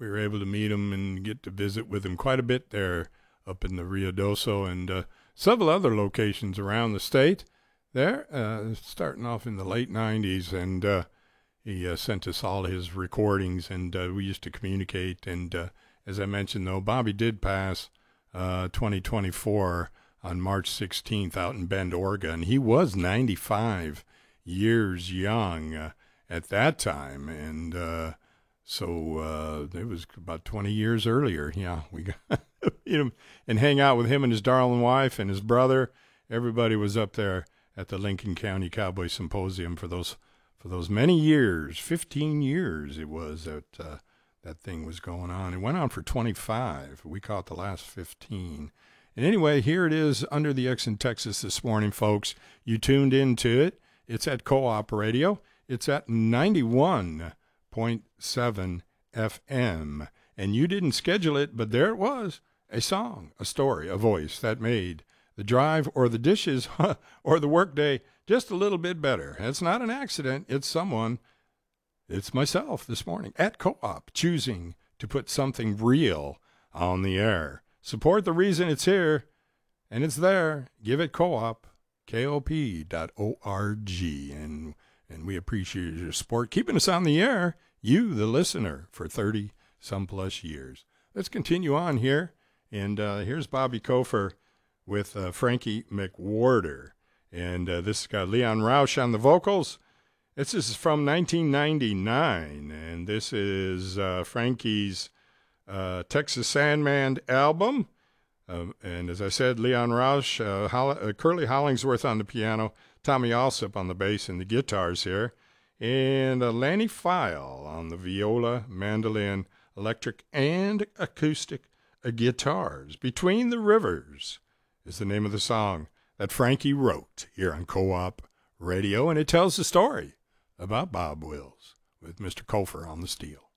we were able to meet him and get to visit with him quite a bit there up in the Rio Doso and several other locations around the state there, starting off in the late 90s. And he sent us all his recordings, and we used to communicate. And as I mentioned, though, Bobby did pass 2024 on March 16th out in Bend, Oregon. He was 95 years young at that time, and so it was about 20 years earlier. Yeah, we got to meet him and hang out with him and his darling wife and his brother. Everybody was up there at the Lincoln County Cowboy Symposium for those many years. 15 years it was that that thing was going on. It went on for 25. We caught the last 15. And anyway, here it is under the X in Texas this morning, folks. You tuned into it. It's at Co-op Radio. It's at 91.7 FM. And you didn't schedule it, but there it was. A song, a story, a voice that made the drive or the dishes or the workday just a little bit better. It's not an accident. It's someone. It's myself this morning at Co-op, choosing to put something real on the air. Support the reason it's here, and it's there. Give it Co-op, KOP.org, and we appreciate your support, keeping us on the air, you, the listener, for 30-some plus years. Let's continue on here, and here's Bobby Kofer with Frankie McWhorter, and this has got Leon Roush on the vocals. This is from 1999, and this is Frankie's Texas Sandman album. And as I said, Leon Roush, Curly Hollingsworth on the piano, Tommy Alsop on the bass and the guitars here, and Lanny File on the viola, mandolin, electric, and acoustic guitars. Between the Rivers is the name of the song that Frankie wrote here on Co-op Radio, and it tells the story about Bob Wills with Mr. Kofer on the steel.